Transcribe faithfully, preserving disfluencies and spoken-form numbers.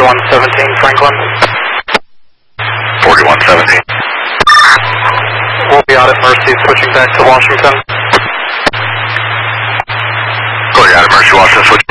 forty-one seventeen Franklin. forty-one seventeen. We'll be out at Mercy, switching back to Washington. Go ahead, Mercy, Washington, switch